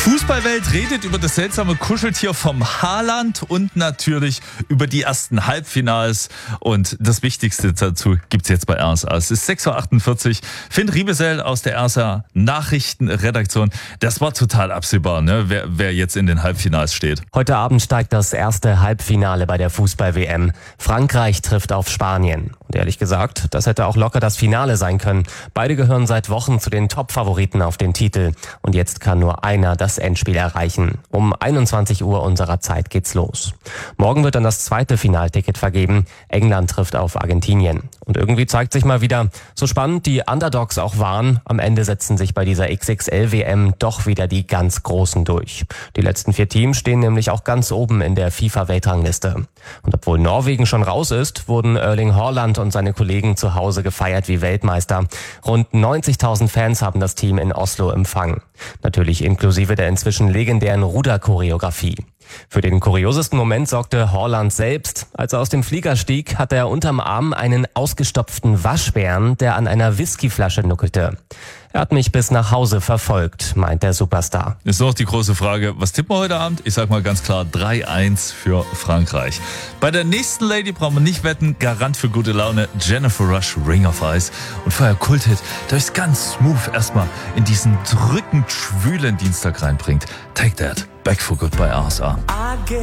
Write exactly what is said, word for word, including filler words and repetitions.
Die Fußballwelt redet über das seltsame Kuscheltier vom Haaland und natürlich über die ersten Halbfinals. Und das Wichtigste dazu gibt's jetzt bei R S A. Es ist sechs Uhr achtundvierzig. Finn Riebesell aus der R S A Nachrichtenredaktion. Das war total absehbar, ne? wer, wer jetzt in den Halbfinals steht. Heute Abend steigt das erste Halbfinale bei der Fußball-W M. Frankreich trifft auf Spanien. Und ehrlich gesagt, das hätte auch locker das Finale sein können. Beide gehören seit Wochen zu den Top-Favoriten auf den Titel. Und jetzt kann nur einer das Endspiel erreichen. Um einundzwanzig Uhr unserer Zeit geht's los. Morgen wird dann das zweite Finalticket vergeben. England trifft auf Argentinien. Und irgendwie zeigt sich mal wieder, so spannend die Underdogs auch waren, am Ende setzen sich bei dieser X X L W M doch wieder die ganz Großen durch. Die letzten vier Teams stehen nämlich auch ganz oben in der FIFA-Weltrangliste. Und obwohl Norwegen schon raus ist, wurden Erling Haaland und seine Kollegen zu Hause gefeiert wie Weltmeister. Rund neunzigtausend Fans haben das Team in Oslo empfangen. Natürlich inklusive der inzwischen legendären Ruderchoreografie. Für den kuriosesten Moment sorgte Haaland selbst. Als er aus dem Flieger stieg, hatte er unterm Arm einen ausgestopften Waschbären, der an einer Whiskyflasche nuckelte. Er hat mich bis nach Hause verfolgt, meint der Superstar. Ist noch die große Frage, was tippen wir heute Abend? Ich sag mal ganz klar drei eins für Frankreich. Bei der nächsten Lady brauchen wir nicht wetten, Garant für gute Laune, Jennifer Rush, Ring of Ice. Und vorher Kulthit, der euch ganz smooth erstmal in diesen drückend schwülen Dienstag reinbringt. Take that, Back for Good bei R S A.